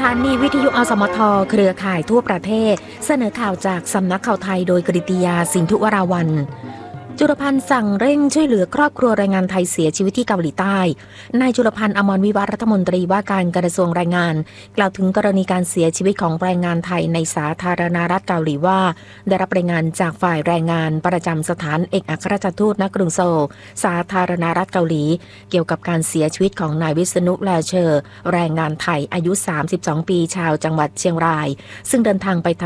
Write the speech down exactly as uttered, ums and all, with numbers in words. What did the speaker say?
านีวิทยุอสมทเครือข่ายทั่วประเทศเสนอข่าวจากสำนักข่าวไทยโดยกฤติยาสินธุวราวัลย์จุลพันธ์สั่งเร่งช่วยเหลือครอบครัวแรงงานไทยเสียชีวิตที่เกาหลีใต้นายจุลพันธ์อมรวิวัฒน์รัฐมนตรีว่าการกระทรวงแรงงานกล่าวถึงกรณีการเสียชีวิตของแรงงานไทยในสาธารณรัฐเกาหลีว่าได้รับรายงานจากฝ่ายแรงงานประจำสถานเอกอัครราชทูตณกรุงโซลสาธารณรัฐเกาหลีเกี่ยวกับการเสียชีวิตของนายวิษณุแลเชอร์แรงงานไทยอายุสามสิบสองปีชาวจังหวัดเชียงรายซึ่งเดินทางไป